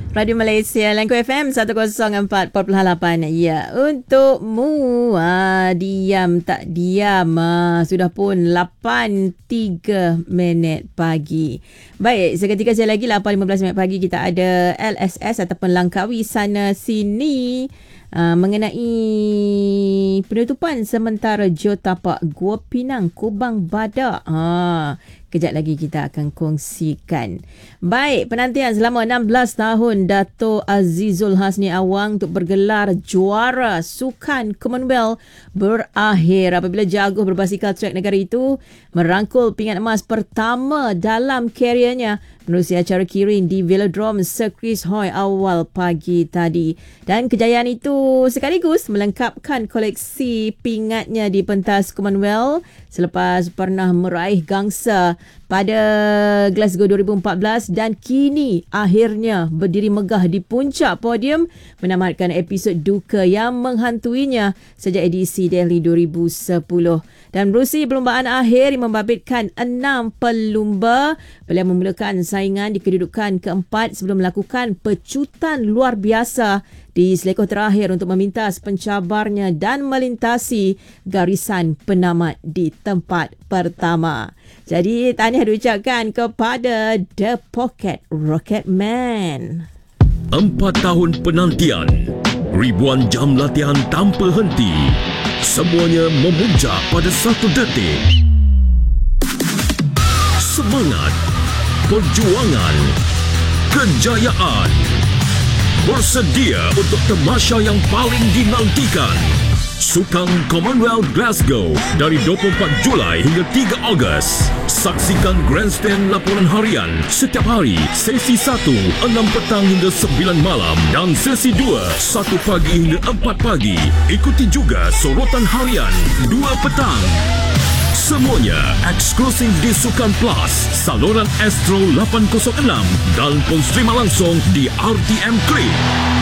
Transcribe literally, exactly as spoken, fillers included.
Radio Malaysia Langko F M seratus empat perpuluhan lapan. Ya, untukmu ah, diam tak diam ah, sudah pun lapan tiga minit pagi. Baik, seketika saya lagi lapan lima belas minit pagi kita ada L S S ataupun Langkawi Sana Sini uh, mengenai penutupan sementara Geotapak Gua Pinang Kubang Badak. Ha, kejap lagi kita akan kongsikan. Baik, penantian selama enam belas tahun Dato' Azizul Hasni Awang untuk bergelar juara Sukan Commonwealth berakhir apabila jaguh berbasikal trek negara itu merangkul pingat emas pertama dalam kariernya menerusi acara kiring di Velodrome Circuit Hoy awal pagi tadi. Dan kejayaan itu sekaligus melengkapkan koleksi pingatnya di pentas Commonwealth selepas pernah meraih gangsa pada Glasgow dua ribu empat belas dan kini akhirnya berdiri megah di puncak podium menamatkan episod duka yang menghantuinya sejak edisi Delhi dua ribu sepuluh. Dan menerusi perlumbaan akhir yang membabitkan enam pelumba, beliau memulakan saingan di kedudukan keempat sebelum melakukan pecutan luar biasa di selekoh terakhir untuk memintas pencabarnya dan melintasi garisan penamat di tempat pertama. Jadi tahniah diucapkan kepada The Pocket Rocket Man. Empat tahun penantian, ribuan jam latihan tanpa henti, semuanya memuncak pada satu detik. Semangat, perjuangan, kejayaan. Bersedia untuk tamasya yang paling dinantikan. Sukan Commonwealth Glasgow dari dua puluh empat Julai hingga tiga Ogos. Saksikan Grandstand laporan harian setiap hari, sesi satu, enam petang hingga sembilan malam dan sesi dua, satu pagi hingga empat pagi. Ikuti juga sorotan harian dua petang. Semuanya eksklusif di Sukan Plus, saluran Astro lapan kosong enam dan pun streama langsung di R T M Click.